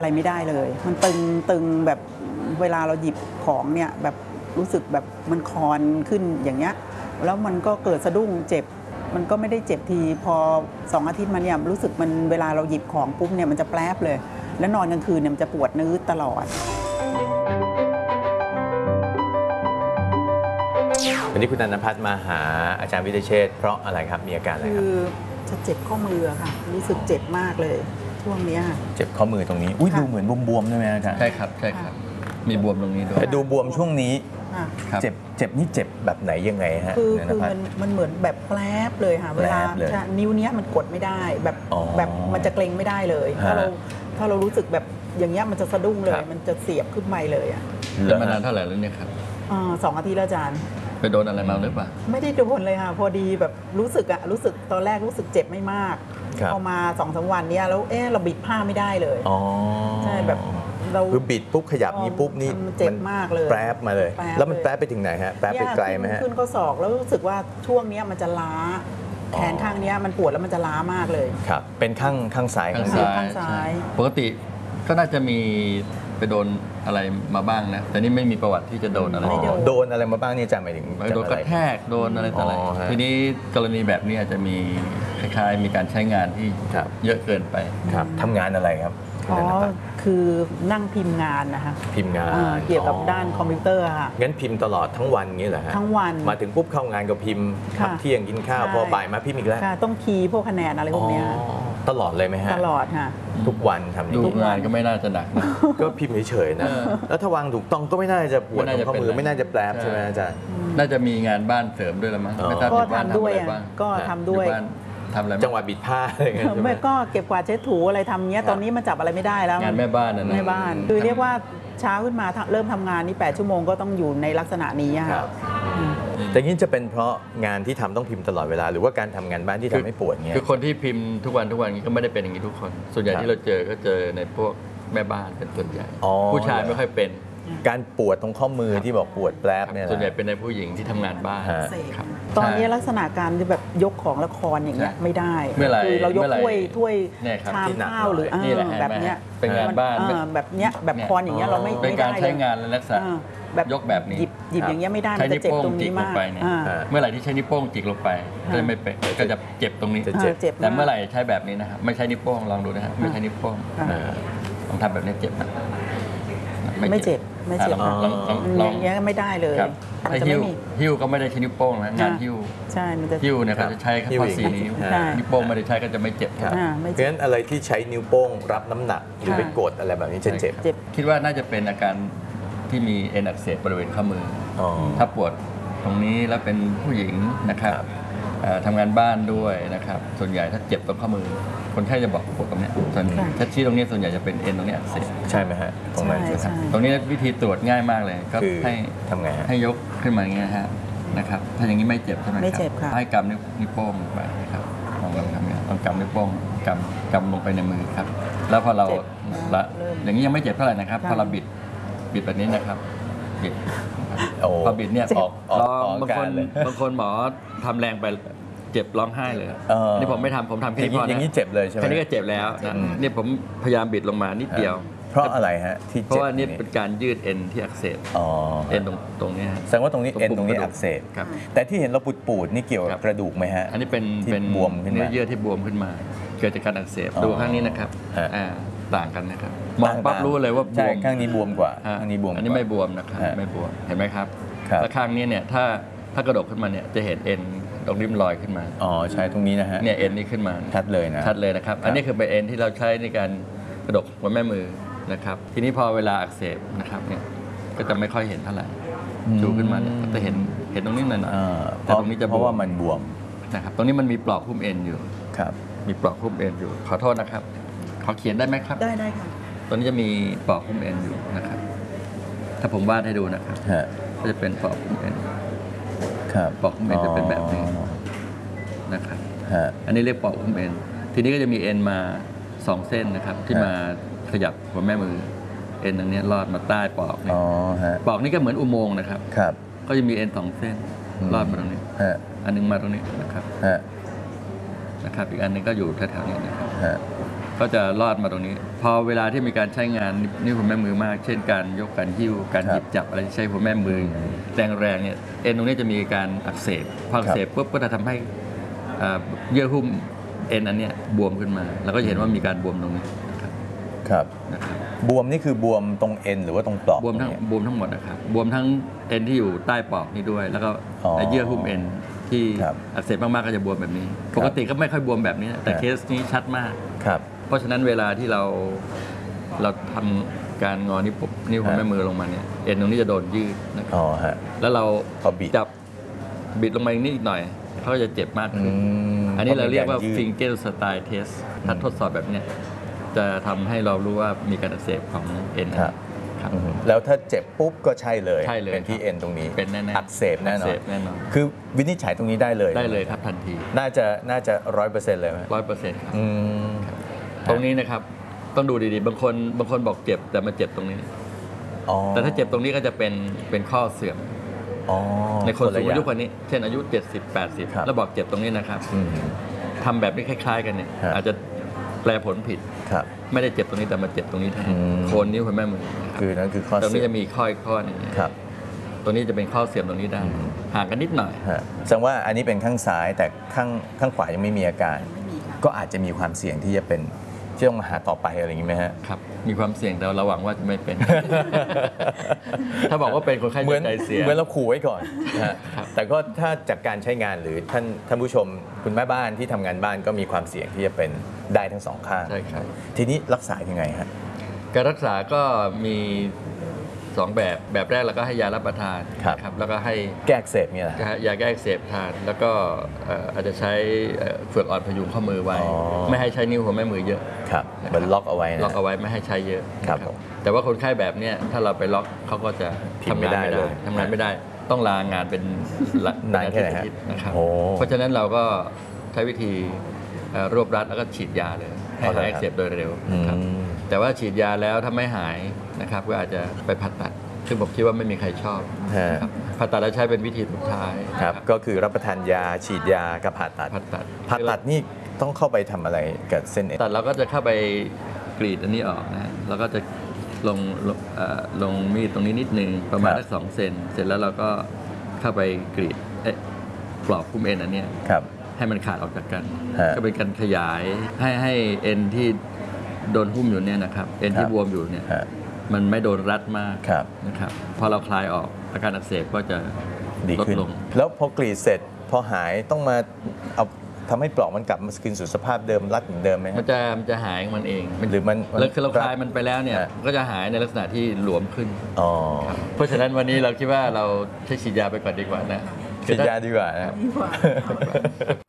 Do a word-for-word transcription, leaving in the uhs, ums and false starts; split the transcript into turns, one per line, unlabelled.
อะไรไม่ได้เลยมันตึงตึงแบบเวลาเราหยิบของเนี่ยแบบรู้สึกแบบมันคอนขึ้นอย่างเงี้ยแล้วมันก็เกิดสะดุ้งเจ็บมันก็ไม่ได้เจ็บทีพอสองอาทิตย์มาเนี่ยรู้สึกมันเวลาเราหยิบของปุ๊บเนี่ยมันจะแปรบเลยแล้วนอนกลางคืนเนี่ยมันจะปวดนื้อตลอด
วันนี้คุณนันทพัฒน์มาหาอาจารย์วิเชษฐ์เพราะอะไรครับมีอาการอะไรครับ
คือจะเจ็บข้อมือค่ะรู้สึกเจ็บมากเลยช่วงนี้
เจ็บข้อมือตรงนี้อุ้ยดูเหมือนบวมๆใช่ไหมอาจารย์
ใช่ครับใช่ครับมีบวมตรงนี้ด้วย
แต่ดูบวมช่วงนี้
เจ็บ
เจ็บนี่เจ็บแบบไหนยังไงฮะ
คือคือมันมันเหมือนแบบแปรบเลยค่ะเวลานิ้วเนี้ยมันกดไม่ได้แบบแบบมันจะเกร็งไม่ได้เลยถ้าเราถ้าเรารู้สึกแบบอย่างเงี้ยมันจะสะดุ้งเลยมันจะเสียบขึ้นไปเลยอ่ะ
เป็นมานานเท่าไหร่แล้วเนี่ยครับ
สองอาทิตย์แล้วอาจารย์
ไปโดนอะไรมาหรือเปล่า
ไม่ได้โดนเลยค่ะพอดีแบบรู้สึกอะรู้สึกตอนแรกรู้สึกเจ็บไม่มากพอมาสองสามวันเนี้ยแล้วเออเราบิดผ้าไม่ได้เลยใช่แบบ
เราคือบิดปุ๊บขยับนี้ปุ๊บนี่
มันเจ็บมากเลย
แปรบมาเลยแล้วมันแปรบไปถึงไหนฮะแปรบไปไกลไหมฮะ
ขึ้นข้อศอกแล้วรู้สึกว่าช่วงนี้มันจะล้าแขนข้างนี้มันปวดแล้วมันจะล้ามากเลย
ครับเป็นข้างข้างซ้าย
ข้างซ้ายข้างซ้ายปกติก็น่าจะมีไปโดนอะไรมาบ้างนะแต่นี่ไม่มีประวัติที่จะโดนอะไร
โดนอะไรมาบ้างนี่จำหมายถึง
โดนกระแทกโดนอะไรต่ออะไรทีนี้กรณีแบบนี้อาจจะมีคล้ายๆมีการใช้งานที่เยอะเกินไป
ครับทำงานอะไรครับ
อ๋อคือนั่งพิมพ์งานนะคะ
พิมพ์งาน
เกี่ยวกับด้านคอมพิวเตอร์ค่ะ
งั้นพิมพ์ตลอดทั้งวันงี้เหรอฮะ
ทั้งวัน
มาถึงปุ๊บเข้างานก็พิมพ์พักเที่ยงกินข้าวพอบ่ายมาพิมพ์อีกแล้ว
ต้องคีย์พวกคะแนนอะไรพวกนี้
ตลอดเลยไหมฮะ
ตลอดค่ะ
ทุกวันทำ
ดูงานก็ไม่น่าจะหนัก
ก็พิมพ์เฉยๆนะแล้วถ้าวางถูกต้องก็ไม่น่าจะปวดข้อมือไม่น่าจะแปรบใช่ไหมอาจารย์
น่าจะมีงานบ้านเสริมด้วยละมั้ง
ก็ทำด้วยก็ทำด้วย
ทำอะไร
จังหวะบิดผ้าอะไรเงี้ย
แม่ก็เก็บกวาดเช็ดถูอะไรทำเงี้ยตอนนี้มันจับอะไรไม่ได้แล้ว
งานแม่บ้านนะ
แม่บ้านคือเรียกว่าเช้าขึ้นมาเริ่มทำงานนี่แปดชั่วโมงก็ต้องอยู่ในลักษณะนี้ค่ะ
แต่นี้จะเป็นเพราะงานที่ทำต้องพิมพ์ตลอดเวลาหรือว่าการทำงานบ้านที่ทำให้ปวดเงี้ย
คือคนที่พิมพ์ทุกวันทุกวันก็ไม่ได้เป็นอย่างนี้ทุกคนส่วนใหญ่ที่เราเจอก็เจอในพวกแม่บ้านเป็นส่วนใหญ่ผู้ชายไม่ค่อยเป็น
การปวดตรงข้อมือที่บอกปวดแปรบเนี่ย
ส่วนใหญ่เป็นในผู้หญิงที่ทำงานบ้าน
ตอนนี้ลักษณะการที่แบบยกของละครอย่างเงี้ยไม่ได้
คือ
เรายกถ้วยถ้วยชามข้าวหรือแบบเนี้ย
เป็นงานบ้าน
แบบเนี้ยแบบคอนอย่างเงี้ยเราไม่
เป็นการใช้งานและลักษณะยกแบบนี้
หยิบหยิบอย่างเงี้ยไม่ได้มันจะเจ็บตรงนี้มาก
เมื่อไหร่ที่ใช้นิ้วโป้งจิกลงไปก็จะไม่เป็นก็จะเจ็บตรงนี้แต่เมื่อไหร่ใช้แบบนี้นะครับไม่ใช้นิ้วโป้งลองดูนะครับไม่ใช้นิ้วโป้งลองทำแบบนี้เจ็บนะ
ไม่เจ็บไม่เจ็บอย่างเงี้ยไม่ได้เลย
ถ้าหิ้วหิ้วก็ไม่ได้ใช้นิ้วโป้งนะงานหิ้ว
ใช่มันจะ
หิ้วเนี่ยเขาจะใช้แค่ข้อสี่นิ้วนิ้วโป้งไม่ได้ใช้ก็จะไม่เจ็บ
เพราะฉะนั้นอะไรที่ใช้นิ้วโป้งรับน้ำหนักหรือไปกดอะไรแบบนี้จะเจ็บ
คิดว่าน่าจะเป็นอาการที่มีเอ็นอักเสบบริเวณข้อมือถ้าปวดตรงนี้แล้วเป็นผู้หญิงนะครับทำงานบ้านด้วยนะครับส่วนใหญ่ถ้าเจ็บตรงข้อมือคนไข้จะบอกปวดตรงนี้ส่วนชัดชี้ตรงนี้ส่วนใหญ่จะเป็นเอ็นตรงนี้อักเสบ
ใช่ไหมฮะตรงนั้น
ตรงนี้วิธีตรวจง่ายมากเลยก็ให้
ทำไง
ให้ยกขึ้นมาอย่างเงี้ยฮะนะครับถ้าอย่างนี้ไม่เจ็บใช่ไหมครับให้กำนิ้วโป้งไปนะครับลองลองทำเนี่ยลองกำนิ้วโป้งกำกำลงไปในมือครับแล้วพอเราละอย่างนี้ยังไม่เจ็บเท่าไหร่นะครับพอเราบิดบิดแบบนี้นะครับบิดพอบิดเนี่ยออกออกบางคนบางคนหมอทำแรงไปเจ็บร้องไห้เลยนี่ผมไม่ทำผมทำแค่นี้พอนะ
อย่างนี้เจ็บเลยใช่ไหม
แค่นี้ก็เจ็บแล้วนะนี่ผมพยายามบิดลงมานิดเดียว
เพราะอะไรฮะที่เจ็บ
เพราะว่านี่เป็นการยืดเอ็นที่อักเสบเอ็นตรงตรงนี้
แสดงว่าตรงนี้เอ็นตรงนี้อักเสบแต่ที่เห็นเราปูดปูดนี่เกี่ยวกับกระดูกไหมฮะ
อันนี้เป็นเป็น
บวมขึ้นมา
เนื้อเยื่อที่บวมขึ้นมาเกิดจากการอักเสบดูข้างนี้นะครับต่างกันนะครับมองปั๊บรู้เลยว่าบวม
ข้างนี้บวมกว่าข้างนี้บวม
อันนี้ไม่บวมนะครับไม่บวมเห็นไหมครับแล้วข้างนี้เนี่ยถ้าถ้ากระดกขึ้นมาเนี่ยจะเห็นเอ็นตรงริมรอยขึ้นมา
อ๋อใช่ตรงนี้นะฮะ
เนี่ยเอ็นนี่ขึ้นมา
ชัดเลยนะ
ชัดเลยนะครับอันนี้คือเป็นเอ็นที่เราใช้ในการกระดกหัวแม่มือนะครับทีนี้พอเวลาอักเสบนะครับเนี่ยก็จะไม่ค่อยเห็นเท่าไหร่ชูขึ้นมาเนี่ยจะเห็นเห็นตรงนี้หน่อยๆแต่ตรงนี้จะ
เพราะว่ามันบวม
นะครับตรงนี้มันมีปลอกหุ้มเอ็นอยู่
ครับ
มีปลอกหุ้มเอ็นอยู่ขอโทษนะครับขอเขียนได้ไหมครับ
ได้ได้ค่ะ
ตรงนี้จะมีปลอกหุ้มเอ็นอยู่นะครับถ้าผมวาดให้ดูนะครับก็จะเป็นปลอกหุ้มเอ็นปลอกหุ้มเอ็นจะเป็นแบบนี้นะครับอันนี้เรียกปลอกหุ้มเอ็นทีนี้ก็จะมีเอ็นมาสองเส้นนะครับที่มาขยับหัวแม่มือเอ็นตรงนี้ลอดมาใต้ปลอกนี่ปลอกนี้ก็เหมือนอุโมงค์นะครับก็จะมีเอ็นสองเส้นลอดมาตรงนี้อันนึงมาตรงนี้นะครับนะครับอีกอันนึงก็อยู่แถวๆนี้นะครับก็จะรอดมาตรงนี้ พอเวลาที่มีการใช้งานนิ้วหัวแม่มือมาก เช่นการยกการหิ้วการหยิบจับอะไรที่ใช้หัวแม่มือแรงๆเนี่ยเอ็นตรงนี้จะมีการอักเสบพออักเสบปุ๊บก็จะทำให้เอ่อเยื่อหุ้มเอ็นอันเนี้ยบวมขึ้นมาแล้วก็จะเห็นว่ามีการบวมตรงนี้นะครับ
ครับ
นะครับ
บวมนี่คือบวมตรงเอ็นหรือว่าตรงปลอก
บวมทั้ง
เนี่ย
บวมทั้งหมดนะครับบวมทั้งเอ็นที่อยู่ใต้ปลอกนี่ด้วย แล้วก็
อ๋อ
เยื่อหุ้มเอ็นที่
ครับ
อักเสบมากๆก็จะบวมแบบนี้ ปกติก็ไม่ค่อยบวมแบบนี้แต่
ครับ
เคสนี้ชัดมาก
ครับ
เพราะฉะนั้นเวลาที่เราเราทำการงอนิ้วนิ้วของ
ฮะ
แม่มือลงมาเนี่ยเอ็นตรงนี้จะโดนยืดนะครับ
อ๋อฮะ
แล้วเรา
พอบิด
จับบิดลงมาอีกนิดหน่อยเขาก็จะเจ็บมาก
อื
ขึ้น
ม
อันนี้เราเรียกว่า
พะมี
finger style test ถ้าทดสอบแบบเนี้ยจะทำให้เรารู้ว่ามีการอักเสบของเอ็น
ครับ
ครับ
อืมแล้วถ้าเจ็บปุ๊บก็ใช่เลย
ใช่เลย
เป็นที่
ครับ
เอ็นตรงนี้
เป็นแน่ๆ
อักเสบแน่นอ
อักเส
น
บแน่นอน
คือวินิจฉัยตรงนี้ได้เลย
ได้เลยครับทันที
น่าจะน่าจะร้อยเปอร์เซ็นต์เลยไหม
ร้อยเปอร์เซ็นต์ครับ
อืม
ตรงนี้นะครับต้องดูดีๆ บางคนบางคนบอกเจ็บแต่มาเจ็บตรงนี้
อ๋อ
แต่ถ้าเจ็บตรงนี้ก็จะเป็นเป็นข้อเสื่อม
อ๋อ
ในคนสูงอายุ
ค
คนนี้ เช่นอายุ เจ็ดสิบ แปดสิบ
ครับ
แล้วบอกเจ็บตรงนี้นะครับ
อืม
ทำแบบนี้คล้าย ๆ กันเนี่ย
ครับ
อาจจะแปลผลผิด
ครับ
ไม่ได้เจ็บตรงนี้แต่มาเจ็บตรงนี้แทน
อืม
โคนนิ้วหัวแม่มือนะครับ
คือนั่นคือข้อ
ตรง
เสี
นี้
ย
จะมีข้ออีกข้อหนึง
ครับ
ตรงนี้จะเป็นข้อเสื่อมตรงนี้ได้
อืม
ห่างกันนิดหน่อย
ฮะแสดงว่าอันนี้เป็นข้างซ้ายแต่ข้างข้างขวายังไม่มีอาการ
ไม่มีค่ะ
ก็อาจจะมีความเสี่ยงที่จะเป็นที่ต้องมาหาต่อไปอะไรอย่างนี้ไหมฮะ
ครับ มีความเสี่ยงแต่เราหวังว่าจะไม่เป็น ถ้าบอกว่าเป็นคนไข้
เหมือน
ใจเสีย
เหมือนเราขู่ไว้ก่อนนะฮะ
ครับ
แต่ก็ถ้าจากการใช้งานหรือท่านท่านผู้ชมคุณแม่บ้านที่ทำงานบ้านก็มีความเสี่ยงที่จะเป็นได้ทั้งสองข้าง
ใช่ครับ
ทีนี้รักษายังไงฮะ
การรักษาก็มีสองแบบแบบแรกเราก็ให้ยารับประทาน
ครับ
นะครับแล้วก็ให้
แก้อักเสบเนี่ยนะ
ยาแก้อักเสบทาน แล้วก็เอ่ออาจจะใช้เอ่อเฟือกอ่อนพยุงข้อมือไว้
อ๋อ
ไม่ให้ใช้นิ้วหัวแม่มือเยอะ
ครับ
นะครับ
เหมือนล็อกเอาไว้นะ
ล็อกเอาไว้ไม่ให้ใช้เยอะ
ครับ
นะ
ผม
แต่ว่าคนไข้แบบเนี้ยถ้าเราไปล็อกเขาก็จะ
พิมพ์
ทำ
ไม่
งาน
ได้
ไม่
เล
ได้
ย
ทำงานไม่ได้ต้องลางานเป็นละ
นานแค่ไหนฮะ
เป็อาทิตย์นะครับ
โอ้
เพราะฉะนั้นเราก็ใช้วิธีเอ่อรวบรัดแล้วก็ฉีดยาเลยให้
เอาเลย
หายอักเสบโดยเร็ว
อื
นะครับ
ม
แต่ว่าฉีดยาแล้วถ้าไม่หายนะครับก็อาจจะไปผ่าตัดซึ่งผมคิดว่าไม่มีใครชอบ
ฮะ
นะครับผ่าตัดแล้วใช้เป็นวิธีสุดท้าย
ครับ
นะ
ก็คือรับประทานยาฉีดยากับผ่าตัด
ผ่าตัด
ผ่าตัดนี่ต้องเข้าไปทำอะไรกับเส้นเอ็น
ตัดเราก็จะเข้าไปกรีดอันนี้ออกนะฮะแล้วก็จะลงลงเอ่อลงมีดตรงนี้นิดนึงประมาณ
ครับ
สักสองเซนเสร็จแล้วเราก็เข้าไปกรีดเอ๊ะปลอกคุ้มเอ็นอันเนี้ย
ครับ
ให้มันขาดออกจากกัน
ฮะ
ก็เป็นการขยายให้ให้เอ็นที่โดนหุ้มอยู่เนี่ยนะครับเอ็นที่
ครับ
บวมอยู่เนี่ย
ฮะ
มันไม่โดนรัดมาก
ครับ
นะครับพอเราคลายออกอาการอักเสบก็จะ
ดี
ลด
ขึ้น
ลง
แล้วพอกรีดเสร็จพอหายต้องมาเอาทำให้ปลอกมันกลับมาคืนสู่สภาพเดิมรัดเหมือนเดิมไหม
มั
ฮะ
นจะมันจะหายของมันเอง
หรือมันมัน
แล้วคือเราคลายมันไปแล้วเนี่ย
ฮะ
ก็จะหายในลักษณะที่หลวมขึ้น
อ๋อ
เพราะฉะนั้นวันนี้เราคิดว่าเราใช้ฉีดยาไปก่อนดีกว่านะ
ฉีดยาดีกว่านะ
ดีกว่า